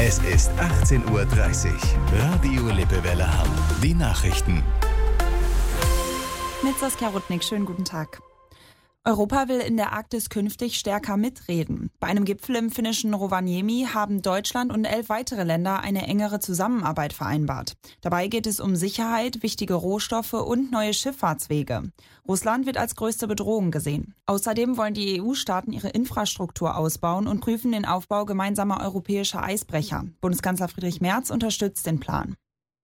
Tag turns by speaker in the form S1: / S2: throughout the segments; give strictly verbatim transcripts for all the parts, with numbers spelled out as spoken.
S1: Es ist achtzehn Uhr dreißig. Radio Lippewelle Hamm. Die Nachrichten.
S2: Mit Saskia Rudnick, schönen guten Tag. Europa will in der Arktis künftig stärker mitreden. Bei einem Gipfel im finnischen Rovaniemi haben Deutschland und elf weitere Länder eine engere Zusammenarbeit vereinbart. Dabei geht es um Sicherheit, wichtige Rohstoffe und neue Schifffahrtswege. Russland wird als größte Bedrohung gesehen. Außerdem wollen die E U-Staaten ihre Infrastruktur ausbauen und prüfen den Aufbau gemeinsamer europäischer Eisbrecher. Bundeskanzler Friedrich Merz unterstützt den Plan.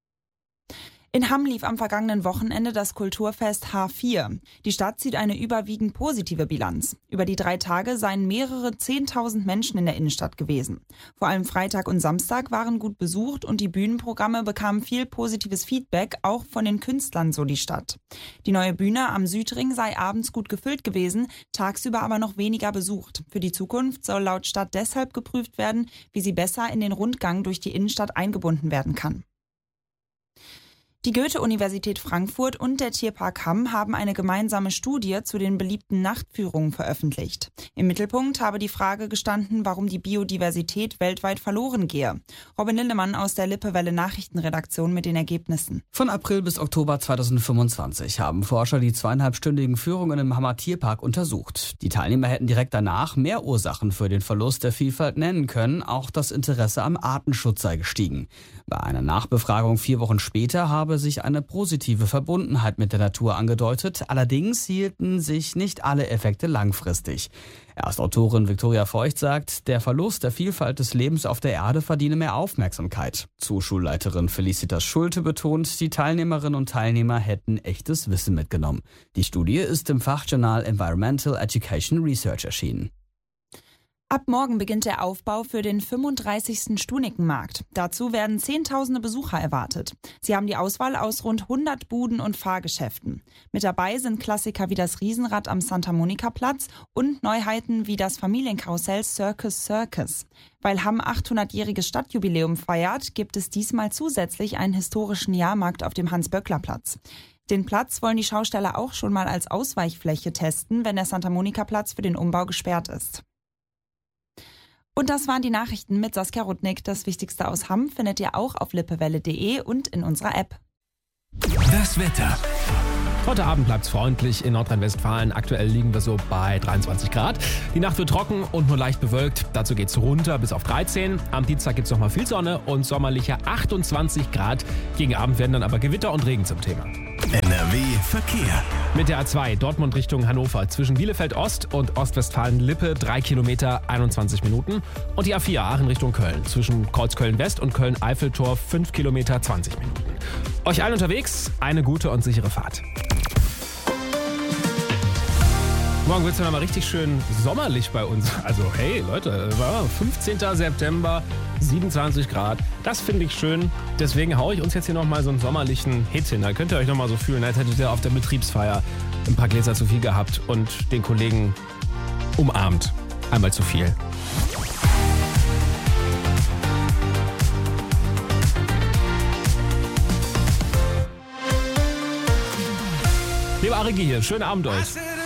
S2: In Hamm lief am vergangenen Wochenende das Kulturfest H vier. Die Stadt zieht eine überwiegend positive Bilanz. Über die drei Tage seien mehrere zehntausend Menschen in der Innenstadt gewesen. Vor allem Freitag und Samstag waren gut besucht und die Bühnenprogramme bekamen viel positives Feedback, auch von den Künstlern, so die Stadt. Die neue Bühne am Südring sei abends gut gefüllt gewesen, tagsüber aber noch weniger besucht. Für die Zukunft soll laut Stadt deshalb geprüft werden, wie sie besser in den Rundgang durch die Innenstadt eingebunden werden kann. Die Goethe-Universität Frankfurt und der Tierpark Hamm haben eine gemeinsame Studie zu den beliebten Nachtführungen veröffentlicht. Im Mittelpunkt habe die Frage gestanden, warum die Biodiversität weltweit verloren gehe. Robin Lindemann aus der Lippewelle Nachrichtenredaktion mit den Ergebnissen.
S3: Von April bis Oktober zweitausendfünfundzwanzig haben Forscher die zweieinhalbstündigen Führungen im Hammer Tierpark untersucht. Die Teilnehmer hätten direkt danach mehr Ursachen für den Verlust der Vielfalt nennen können. Auch das Interesse am Artenschutz sei gestiegen. Bei einer Nachbefragung vier Wochen später habe sich eine positive Verbundenheit mit der Natur angedeutet. Allerdings hielten sich nicht alle Effekte langfristig. Erstautorin Viktoria Feucht sagt, der Verlust der Vielfalt des Lebens auf der Erde verdiene mehr Aufmerksamkeit. Zuschulleiterin Felicitas Schulte betont, die Teilnehmerinnen und Teilnehmer hätten echtes Wissen mitgenommen. Die Studie ist im Fachjournal Environmental Education Research erschienen.
S2: Ab morgen beginnt der Aufbau für den fünfunddreißigsten Stunikenmarkt. Dazu werden zehntausende Besucher erwartet. Sie haben die Auswahl aus rund hundert Buden und Fahrgeschäften. Mit dabei sind Klassiker wie das Riesenrad am Santa Monica Platz und Neuheiten wie das Familienkarussell Circus Circus. Weil Hamm achthundertjähriges Stadtjubiläum feiert, gibt es diesmal zusätzlich einen historischen Jahrmarkt auf dem Hans-Böckler-Platz. Den Platz wollen die Schausteller auch schon mal als Ausweichfläche testen, wenn der Santa Monica Platz für den Umbau gesperrt ist. Und das waren die Nachrichten mit Saskia Rudnick. Das Wichtigste aus Hamm findet ihr auch auf lippewelle punkt de und in unserer App.
S1: Das Wetter.
S4: Heute Abend bleibt es freundlich in Nordrhein-Westfalen. Aktuell liegen wir so bei dreiundzwanzig Grad. Die Nacht wird trocken und nur leicht bewölkt. Dazu geht es runter bis auf dreizehn. Am Dienstag gibt es nochmal viel Sonne und sommerliche achtundzwanzig Grad. Gegen Abend werden dann aber Gewitter und Regen zum Thema.
S1: N R W Verkehr.
S4: Mit der A zwei Dortmund Richtung Hannover zwischen Bielefeld Ost und Ostwestfalen-Lippe drei Kilometer, einundzwanzig Minuten. Und die A vier Aachen Richtung Köln zwischen Kreuzköln West und Köln-Eiffeltor fünf Kilometer, zwanzig Minuten. Euch allen unterwegs eine gute und sichere Fahrt. Morgen wird es dann mal richtig schön sommerlich bei uns. Also hey Leute, fünfzehnten September, siebenundzwanzig Grad. Das finde ich schön. Deswegen haue ich uns jetzt hier nochmal so einen sommerlichen Hit hin. Da könnt ihr euch nochmal so fühlen, als hättet ihr auf der Betriebsfeier ein paar Gläser zu viel gehabt und den Kollegen umarmt. Einmal zu viel. Lieber Arigi hier, schönen Abend euch.